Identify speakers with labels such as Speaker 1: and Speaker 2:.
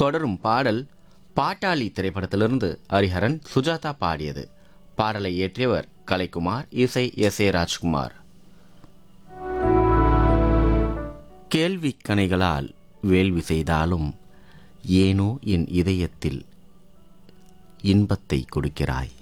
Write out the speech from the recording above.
Speaker 1: தொடரும் பாடல் பாட்டாளி திரைப்படத்திலிருந்து ஹரிஹரன் சுஜாதா பாடியது. பாடலை இயற்றியவர் கலைக்குமார், இசை எஸ். ஏ. ராஜ்குமார். கேள்வி கணைகளால் வேள்வி செய்தாலும் ஏனோ என் இதயத்தில் இன்பத்தை கொடுக்கிறாய்.